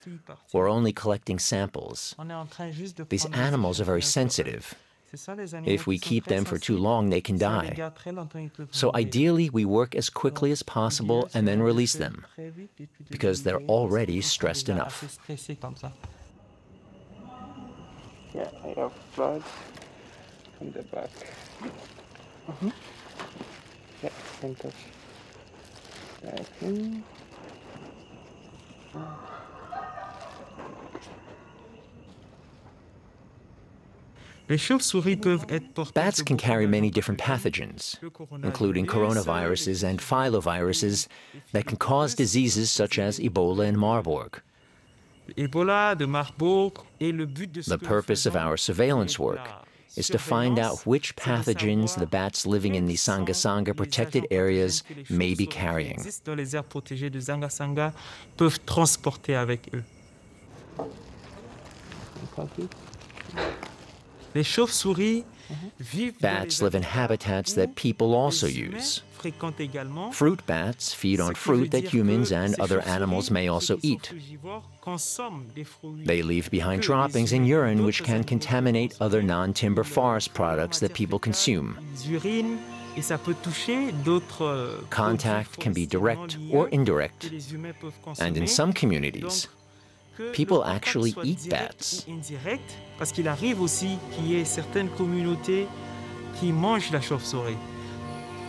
We're only collecting samples. These animals are very sensitive. If we keep them for too long, they can die. So ideally, we work as quickly as possible and then release them, because they're already stressed enough. Yeah, I have blood on the back. Yeah, can touch. Okay. Bats can carry many different pathogens, including coronaviruses and filoviruses that can cause diseases such as Ebola and Marburg. The purpose of our surveillance work is to find out which pathogens the bats living in the Sanga-Sanga protected areas may be carrying. Bats live in habitats that people also use. Fruit bats feed on fruit that humans and other animals may also eat. They leave behind droppings in urine which can contaminate other non-timber forest products that people consume. Contact can be direct or indirect, and in some communities, people actually eat bats. Parce qu'il arrive aussi qu'il y ait certaines communautés qui mangent la chauve-souris.